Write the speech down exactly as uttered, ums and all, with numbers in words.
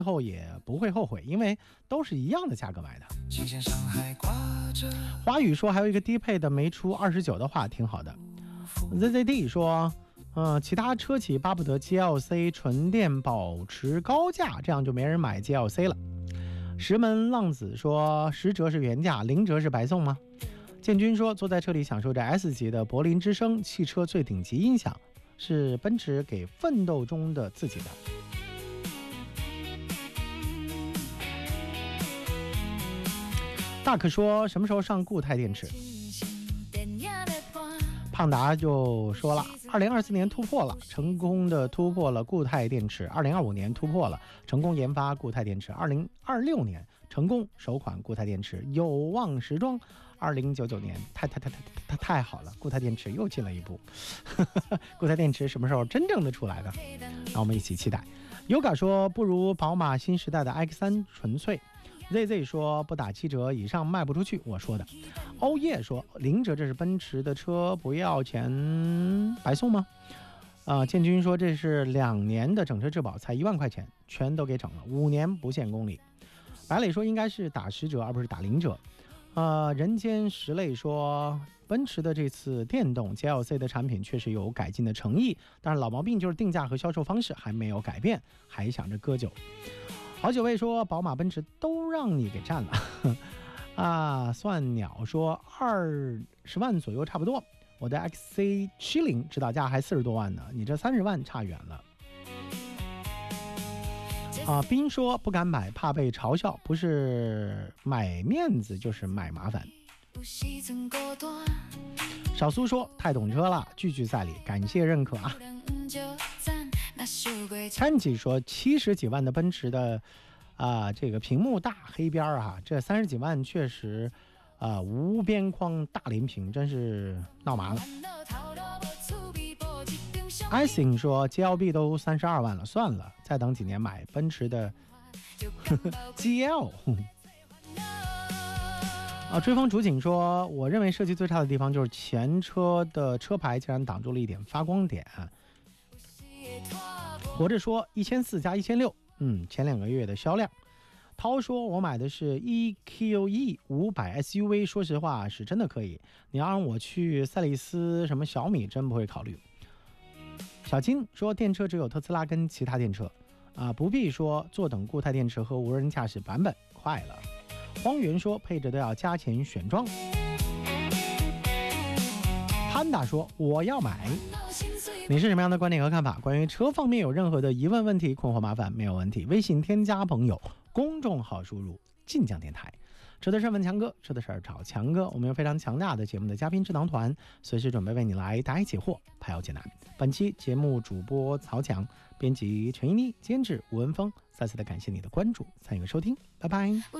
后也不会后悔，因为都是一样的价格买的。华语说还有一个低配的没出二十九的话挺好的。 Z Z D 说呃，其他车企巴不得 G L C 纯电保持高价，这样就没人买 G L C 了。石门浪子说十折是原价，零折是白送吗？建军说坐在车里享受着 S 级的柏林之声汽车最顶级音响，是奔驰给奋斗中的自己的。大可说什么时候上固态电池？胖达就说了，二零二四年突破了，成功的突破了固态电池。二零二五年突破了，成功研发固态电池。二零二六年成功首款固态电池，有望时装。二零九九年，太太太太太太好了，固态电池又进了一步。固态电池什么时候真正的出来的？让我们一起期待。Yoga 说不如宝马新时代的 X 三 纯粹。Z Z 说不打七折以上卖不出去，我说的。欧叶说零折，这是奔驰的车，不要钱白送吗？呃，建军说这是两年的整车质保，才一万块钱，全都给整了，五年不限公里。白磊说应该是打十折而不是打零折。呃，人间石泪说奔驰的这次电动 G L C 的产品确实有改进的诚意，但是老毛病就是定价和销售方式还没有改变，还想着割韭。好久未说宝马奔驰都让你给占了啊！算鸟说二十万左右差不多，我的 X C 七零指导价还四十多万呢，你这三十万差远了啊！斌说不敢买，怕被嘲笑，不是买面子就是买麻烦。小苏说太懂车了，句句在理，感谢认可啊！参几说七十几万的奔驰的啊，这个屏幕大黑边啊，这三十几万确实啊无边框大连屏，真是闹麻了。I think 说 G L B 都三十二万了，算了，再等几年买奔驰的G L。啊，追风主警说，我认为设计最差的地方就是前车的车牌竟然挡住了一点发光点。活着说一千四加一千六，嗯，前两个月的销量。涛说我买的是 E Q E 五百 S U V， 说实话是真的可以。你要让我去赛力斯什么小米，真不会考虑。小金说电车只有特斯拉跟其他电车啊，不必说坐等固态电池和无人驾驶版本，快了。荒原说配置都要加钱选装。潘达说我要买。你是什么样的观点和看法？关于车方面有任何的疑问、问题、困惑、麻烦，没有问题，微信添加朋友，公众号输入晋江电台。车的事问强哥，车的事找强哥。我们有非常强大的节目的嘉宾智囊团，随时准备为你来答疑解惑，排忧解难。本期节目主播曹强，编辑陈一妮，监制吴文峰。再次的感谢你的关注、参与和收听，拜拜。